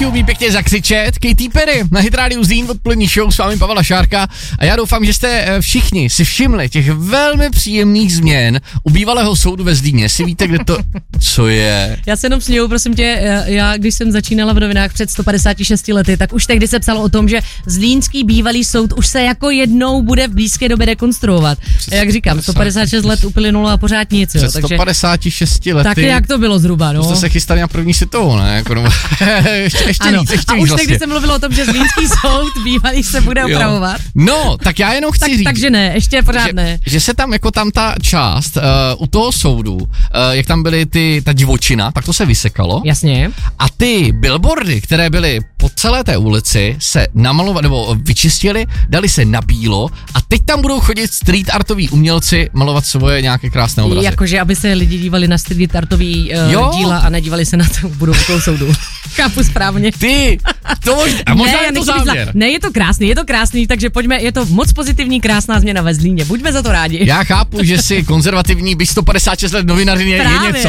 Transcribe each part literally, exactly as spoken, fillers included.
taky umí pěkně zakřičet. Katy Perry na Hit Radio Zlín, odpolední show, s vámi Pavla Šárka. A já doufám, že jste všichni si všimli těch velmi příjemných změn u bývalého soudu ve Zlíně. Si víte, kde to, co je? Já se jenom směju, prosím tě, já když jsem začínala v novinách před sto padesát šest lety, tak už tehdy se psalo o tom, že zlínský bývalý soud už se jako jednou bude v blízké době rekonstruovat. A jak říkám, sto padesát šest let uplynulo a pořád nic. Jo, před takže, sto padesát šest lety. Tak jak to bylo zhruba, no? To se chystali na první světovou, ne? Jako, no, ještě, ještě ano. víc, ještě a víc už vlastně. tehdy se mluvilo o tom, že zlínský soud bývalý se bude opravovat. No, tak já jenom chci tak, říct. Takže ne, ještě pořád že, ne. Že se tam jako tam ta část uh, u toho soudu, uh, jak tam byly ty, ta divočina, tak to se vysekalo. Jasně. A ty billboardy, které byly po celé té ulici, se namalovali, nebo vyčistili, dali se na bílo a teď tam budou chodit street artoví umělci malovat svoje nějaké krásné obrazy. Jakože, aby se lidi dívali na street artový uh, díla a nedívali se na to budovu toho soudu. Chápu správně. Ty, to možná, a možná ne, je to záměr. Za, ne, je to krásný, je to krásný, takže pojďme, je to moc pozitivní, krásná změna ve Zlíně, buďme za to rádi. Já chápu, že si konzervativní, byť sto padesát šest let novinařině je něco.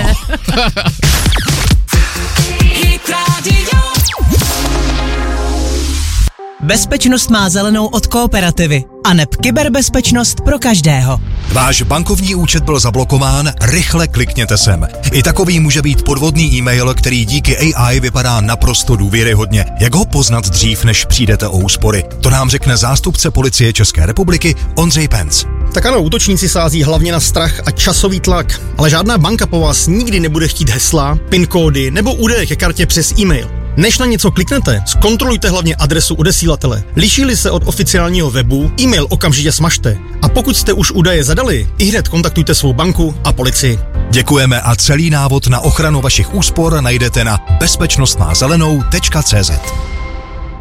Bezpečnost má zelenou od Kooperativy a neb kyberbezpečnost pro každého. Váš bankovní účet byl zablokován? Rychle klikněte sem. I takový může být podvodný e-mail, který díky A I vypadá naprosto důvěryhodně. Jak ho poznat dřív, než přijdete o úspory? To nám řekne zástupce policie České republiky Ondřej Pence. Tak ano, útočníci sází hlavně na strach a časový tlak, ale žádná banka po vás nikdy nebude chtít hesla, PIN kódy nebo údaje ke kartě přes e-mail. Než na něco kliknete, zkontrolujte hlavně adresu odesílatele. Liší-li se od oficiálního webu, e-mail okamžitě smažte. A pokud jste už údaje zadali, ihned kontaktujte svou banku a policii. Děkujeme a celý návod na ochranu vašich úspor najdete na bezpečnostnázelenou tečka cé zet.